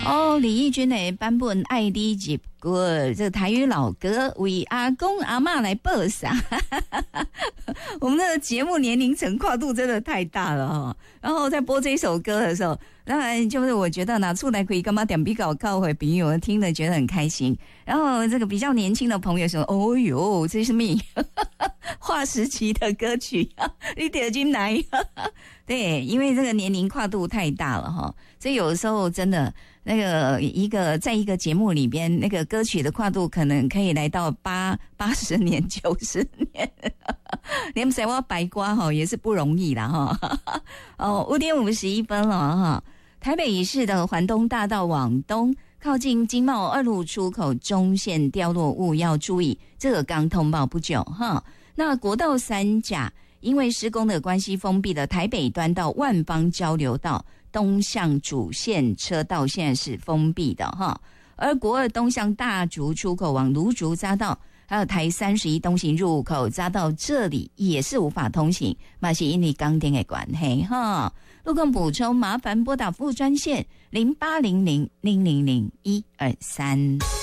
哦，李翊君的版本《爱你入骨》，这个台语老歌为阿公阿嬷来播上。我们的节目年龄层跨度真的太大了哈。然后在播这首歌的时候，当然就是我觉得拿出来可以干嘛点比较靠回朋友听了觉得很开心。然后这个比较年轻的朋友说：“哦哟，这是咩划时期的歌曲啊？你点进来？”对，因为这个年龄跨度太大了哈，所以有的时候真的。那个在一个节目里边，那个歌曲的跨度可能可以来到80年、90年，连谁我白瓜哈也是不容易啦哈。哦，5点51分了哈。台北市的环东大道往东，靠近经贸2路出口中线掉落物要注意，这个刚通报不久哈。那国道3甲因为施工的关系封闭的台北端到万芳交流道。东向主线车道现在是封闭的哈，而国2东向大竹出口往芦竹匝道，还有台31东行入口匝道这里也是无法通行，嘛是因为钢电的关系哈。路况补充，麻烦拨打服务专线0800000123。